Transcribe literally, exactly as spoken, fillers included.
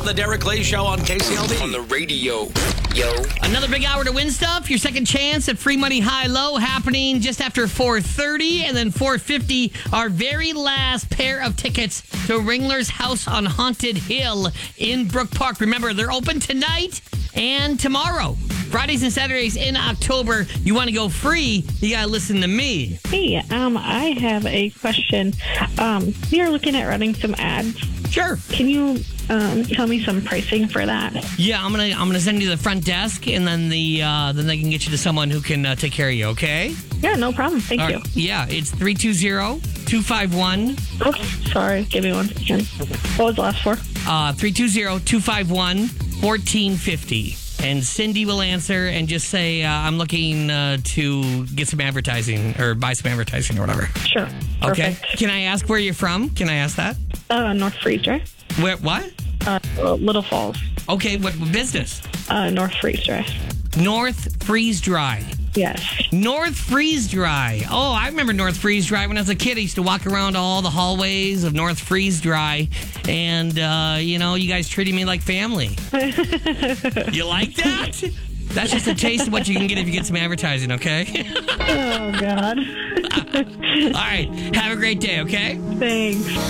The Derek Clay Show on K C L D. On the radio. Yo. Another big hour to win stuff. Your second chance at free money high-low happening just after four thirty. And then four fifty, our very last pair of tickets to Ringler's House on Haunted Hill in Brook Park. Remember, they're open tonight and tomorrow. Fridays and Saturdays in October. You want to go free, you got to listen to me. Hey, um, I have a question. Um, we are looking at running some ads. Sure. Can you um, tell me some pricing for that? Yeah, I'm gonna I'm gonna send you to the front desk, and then the uh, then they can get you to someone who can uh, take care of you. Okay? Yeah, no problem. Thank All you. right. Yeah, it's three two zero, two five one. Oops, sorry. Give me one second. What was the last four? Uh, three two zero, two five one, one four five zero. And Cindy will answer and just say, uh, I'm looking uh, to get some advertising or buy some advertising or whatever. Sure. Okay. Perfect. Can I ask where you're from? Can I ask that? Uh, North Freeze Drive. Where? What? Uh, Little Falls. Okay. What business? Uh, North Freeze Drive. North Freeze Dry. Yes. North Freeze Dry. Oh, I remember North Freeze Dry. When I was a kid, I used to walk around all the hallways of North Freeze Dry. And, uh, you know, you guys treated me like family. You like that? That's just a taste of what you can get if you get some advertising, okay? Oh, God. All right. Have a great day, okay? Thanks.